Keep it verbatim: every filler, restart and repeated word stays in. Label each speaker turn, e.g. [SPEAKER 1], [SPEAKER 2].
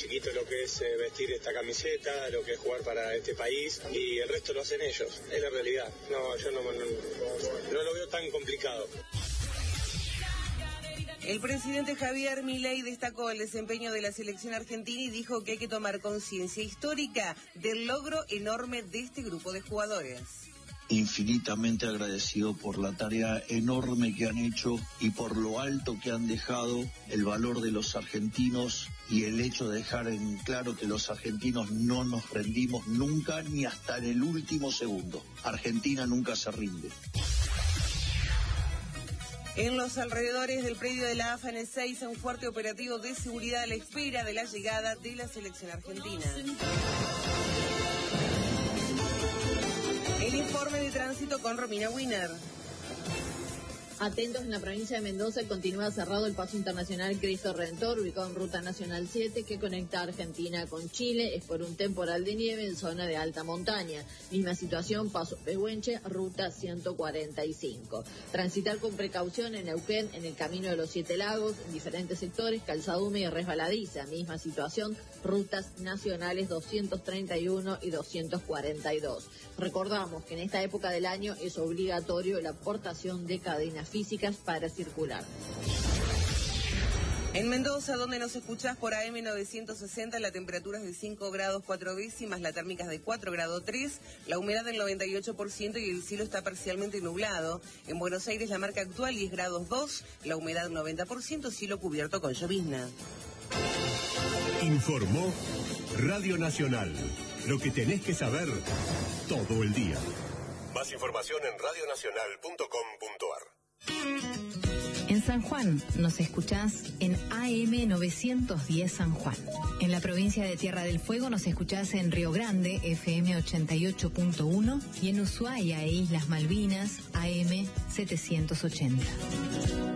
[SPEAKER 1] chiquito lo que es eh, vestir esta camiseta, lo que es jugar para este país, y el resto lo hacen ellos, es la realidad. No, yo no, no, no lo veo tan complicado.
[SPEAKER 2] El presidente Javier Milei destacó el desempeño de la selección argentina y dijo que hay que tomar conciencia histórica del logro enorme de este grupo de jugadores.
[SPEAKER 3] Infinitamente agradecido por la tarea enorme que han hecho y por lo alto que han dejado el valor de los argentinos y el hecho de dejar en claro que los argentinos no nos rendimos nunca ni hasta en el último segundo. Argentina nunca se rinde.
[SPEAKER 2] En los alrededores del predio de la A F A en Ezeiza, un fuerte operativo de seguridad a la espera de la llegada de la selección argentina. El informe de tránsito con Romina Wiener.
[SPEAKER 4] Atentos, en la provincia de Mendoza continúa cerrado el paso internacional Cristo Redentor, ubicado en Ruta Nacional siete, que conecta Argentina con Chile. Es por un temporal de nieve en zona de alta montaña. Misma situación, paso Pehuenche, Ruta ciento cuarenta y cinco. Transitar con precaución en Neuquén, en el Camino de los Siete Lagos, en diferentes sectores, calzada húmeda y resbaladiza. Misma situación, rutas nacionales doscientos treinta y uno y doscientos cuarenta y dos. Recordamos que en esta época del año es obligatorio la aportación de cadenas físicas para circular.
[SPEAKER 2] En Mendoza, donde nos escuchás por A M novecientos sesenta, la temperatura es de cinco grados cuatro décimas, la térmica es de cuatro grados tres, la humedad del noventa y ocho por ciento y el cielo está parcialmente nublado. En Buenos Aires la marca actual diez grados dos, la humedad noventa por ciento, cielo cubierto con llovizna.
[SPEAKER 5] Informó Radio Nacional. Lo que tenés que saber todo el día. Más información en radio nacional punto com punto a r.
[SPEAKER 6] En San Juan nos escuchás en A M novecientos diez San Juan. En la provincia de Tierra del Fuego nos escuchás en Río Grande, F M ochenta y ocho punto uno, y en Ushuaia e Islas Malvinas, A M setecientos ochenta.